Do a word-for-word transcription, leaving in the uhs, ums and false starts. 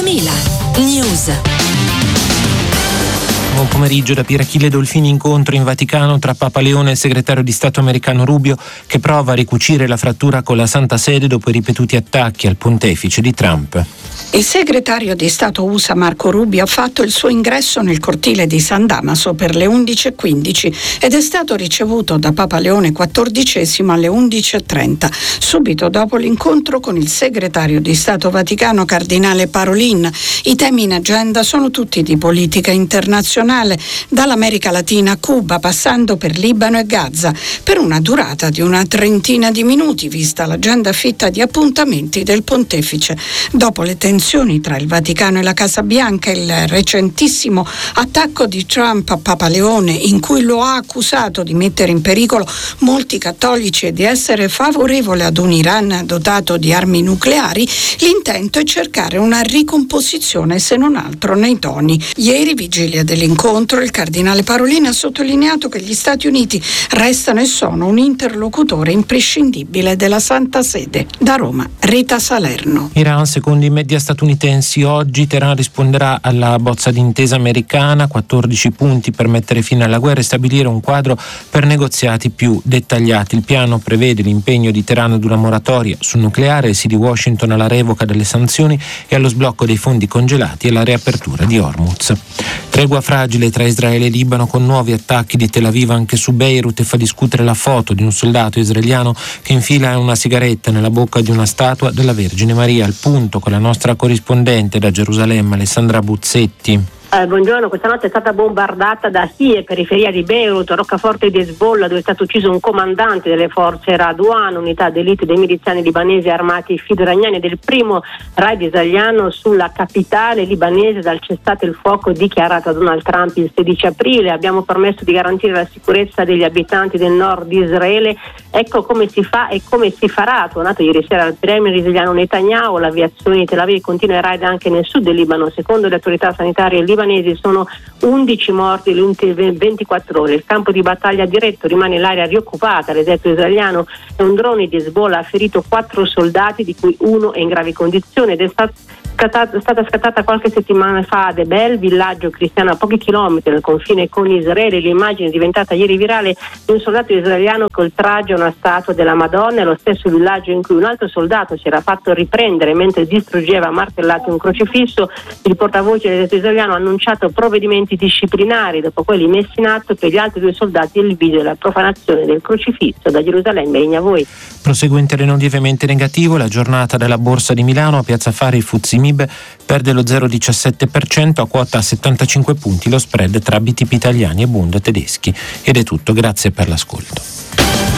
duemila News. Buon pomeriggio da Pierachille Dolfini. Incontro in Vaticano tra Papa Leone e il segretario di Stato americano Rubio, che prova a ricucire la frattura con la Santa Sede dopo i ripetuti attacchi al pontefice di Trump. Il segretario di Stato U S A Marco Rubio ha fatto il suo ingresso nel cortile di San Damaso per le undici e quindici ed è stato ricevuto da Papa Leone quattordicesimo alle undici e trenta, subito dopo l'incontro con il segretario di Stato Vaticano Cardinale Parolin. I temi in agenda sono tutti di politica internazionale, dall'America Latina a Cuba, passando per Libano e Gaza, per una durata di una trentina di minuti, vista l'agenda fitta di appuntamenti del pontefice. Dopo le tensioni tra il Vaticano e la Casa Bianca, il recentissimo attacco di Trump a Papa Leone, in cui lo ha accusato di mettere in pericolo molti cattolici e di essere favorevole ad un Iran dotato di armi nucleari, l'intento è cercare una ricomposizione, se non altro nei toni. Ieri, vigilia dell'incontro, il cardinale Parolin ha sottolineato che gli Stati Uniti restano e sono un interlocutore imprescindibile della Santa Sede. Da Roma, Rita Salerno. Iran, secondo i media statunitensi, oggi Teheran risponderà alla bozza d'intesa americana, quattordici punti per mettere fine alla guerra e stabilire un quadro per negoziati più dettagliati. Il piano prevede l'impegno di Teheran ad una moratoria sul nucleare, sì di Washington alla revoca delle sanzioni e allo sblocco dei fondi congelati e alla riapertura di Hormuz. Tregua fragile tra Israele e Libano, con nuovi attacchi di Tel Aviv anche su Beirut, e fa discutere la foto di un soldato israeliano che infila una sigaretta nella bocca di una statua della Vergine Maria. Al punto con la nostra corrispondente da Gerusalemme, Alessandra Buzzetti. Eh, buongiorno, questa notte è stata bombardata da Hie, periferia di Beirut, roccaforte di Hezbollah, dove è stato ucciso un comandante delle forze Radwan, unità d'elite dei miliziani libanesi armati filo iraniani, del primo raid israeliano sulla capitale libanese dal cessate il fuoco dichiarato da Donald Trump il sedici aprile. Abbiamo permesso di garantire la sicurezza degli abitanti del nord di Israele. Ecco come si fa e come si farà. Tornato ieri sera al premier israeliano Netanyahu, l'aviazione di Tel Aviv continua i raid anche nel sud del Libano. Secondo le autorità sanitarie libanesi sono undici morti le ultime ventiquattro ore. Il campo di battaglia diretto rimane l'area rioccupata. L'esercito israeliano e un drone di Hezbollah ha ferito quattro soldati, di cui uno è in gravi condizioni, ed è stato Scattata, è stata scattata qualche settimana fa ad Ebel, villaggio cristiano a pochi chilometri dal confine con Israele, l'immagine è diventata ieri virale di un soldato israeliano col traggio a una statua della Madonna, lo stesso villaggio in cui un altro soldato si era fatto riprendere mentre distruggeva a martellate un crocifisso. Il portavoce dell'esercito israeliano ha annunciato provvedimenti disciplinari dopo quelli messi in atto per gli altri due soldati del video della profanazione del crocifisso. Da Gerusalemme, linea a voi. Prosegue in terreno lievemente negativo la giornata della Borsa di Milano. A Piazza Affari il Fuzzi M I B perde lo zero virgola diciassette per cento a quota settantacinque punti lo spread tra B T P italiani e Bund tedeschi. Ed è tutto, grazie per l'ascolto.